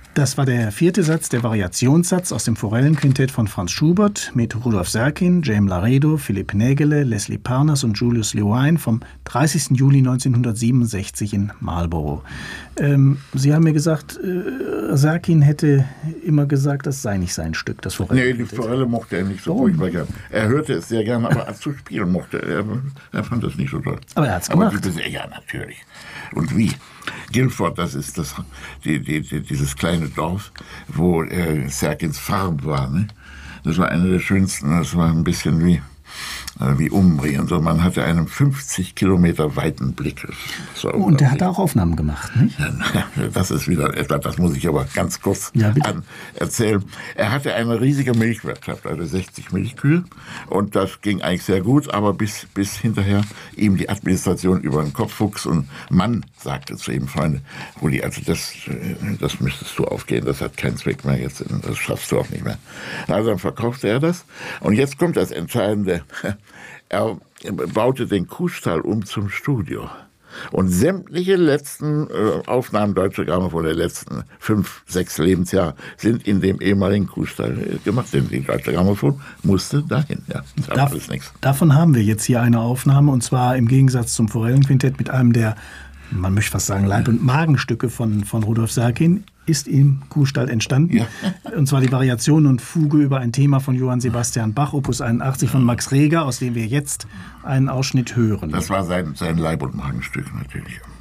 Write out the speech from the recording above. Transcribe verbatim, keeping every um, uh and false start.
Das war der vierte Satz, der Variationssatz aus dem Forellenquintett von Franz Schubert mit Rudolf Serkin, James Laredo, Philipp Nägele, Leslie Parnas und Julius Lewine vom dreißigsten Juli neunzehnhundertsiebenundsechzig in Marlborough. Ähm, Sie haben mir gesagt, äh, Serkin hätte immer gesagt, das sei nicht sein Stück, das Forellenquintett. Nee, die Forelle mochte er nicht so furchtbar gern. Er hörte es sehr gerne, aber zu spielen mochte er. Er fand das nicht so toll. Aber er hat es gemacht. Aber die, ja, natürlich. Und wie? Guilford, das ist das, die, die, die, dieses kleine Dorf, wo äh, Serkins Farm war. Ne? Das war eine der schönsten, das war ein bisschen wie, äh, wie Umbri. Und so. Man hatte einen fünfzig Kilometer weiten Blick. Und der hat auch Aufnahmen gemacht, nicht? Das ist wieder etwas, das muss ich aber ganz kurz ja, an erzählen. Er hatte eine riesige Milchwirtschaft, also sechzig Milchkühe. Und das ging eigentlich sehr gut, aber bis, bis hinterher ihm die Administration über den Kopf wuchs. Und Mann sagte zu ihm, Freunde, Rudi, also das, das müsstest du aufgehen, das hat keinen Zweck mehr jetzt, das schaffst du auch nicht mehr. Also dann verkaufte er das. Und jetzt kommt das Entscheidende. Er baute den Kuhstall um zum Studio. Und sämtliche letzten äh, Aufnahmen Deutsche Grammophon der letzten fünf, sechs Lebensjahre sind in dem ehemaligen Kuhstall äh, gemacht. Denn die Deutsche Grammophon musste dahin. Ja, das Dav alles nichts. Davon haben wir jetzt hier eine Aufnahme, und zwar im Gegensatz zum Forellenquintett mit einem der, man möchte fast sagen, Leib- und Magenstücke von, von Rudolf Serkin, ist im Kuhstall entstanden. Ja. Und zwar die Variation und Fuge über ein Thema von Johann Sebastian Bach, Opus einundachtzig von Max Reger, aus dem wir jetzt einen Ausschnitt hören. Das war sein, sein Leib- und Magenstück natürlich.